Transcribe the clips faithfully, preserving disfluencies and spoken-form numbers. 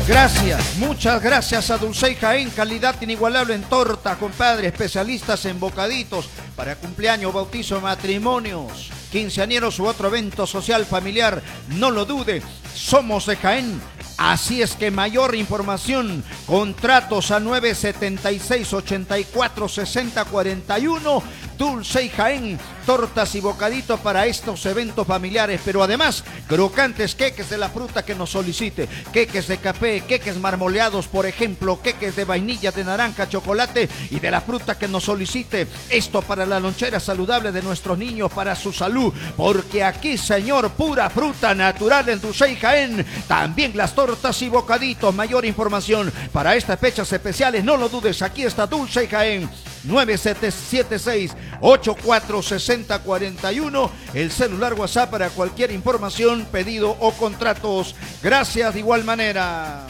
Gracias, muchas gracias a Dulcey Jaén, calidad inigualable en torta, compadre, especialistas en bocaditos para cumpleaños, bautizo, matrimonios, quinceañeros u otro evento social familiar. No lo dude, somos de Jaén. Así es que mayor información, contratos a nueve setenta y seis, ochenta y cuatro, sesenta, cuarenta y uno, Dulcey Jaén, tortas y bocaditos para estos eventos familiares, pero además crocantes queques de la fruta que nos solicite, queques de café, queques marmoleados, por ejemplo, queques de vainilla, de naranja, chocolate y de la fruta que nos solicite. Esto para la lonchera saludable de nuestros niños, para su salud, porque aquí, señor, pura fruta natural en Dulcey Jaén. También las tortas y bocaditos. Mayor información para estas fechas especiales, no lo dudes, aquí está Dulcey Jaén. nueve siete siete seis, ocho cuatro seis cero cuatro uno, el celular WhatsApp para cualquier información, pedido o contratos. Gracias de igual manera.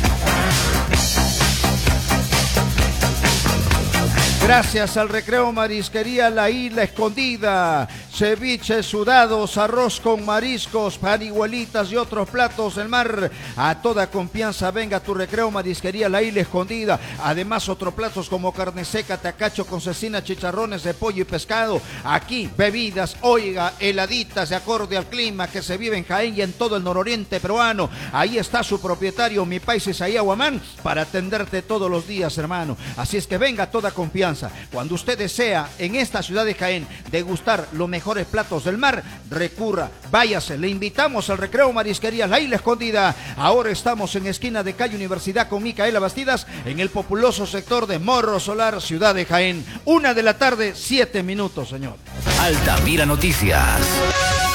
Gracias al Recreo Marisquería La Isla Escondida. Ceviche, sudados, arroz con mariscos, parihuelitas y otros platos del mar. A toda confianza, venga a tu Recreo Marisquería La Isla Escondida. Además, otros platos como carne seca, tacacho con cecina, chicharrones de pollo y pescado. Aquí, bebidas, oiga, heladitas de acorde al clima que se vive en Jaén y en todo el nororiente peruano. Ahí está su propietario, mi país Isaías Guamán, para atenderte todos los días, hermano. Así es que venga a toda confianza. Cuando usted desea en esta ciudad de Jaén degustar los mejores platos del mar, recurra, váyase, le invitamos al Recreo Marisquería La Isla Escondida. Ahora estamos en esquina de calle Universidad con Micaela Bastidas, en el populoso sector de Morro Solar, ciudad de Jaén. Una de la tarde, siete minutos, señor. Altamira Noticias.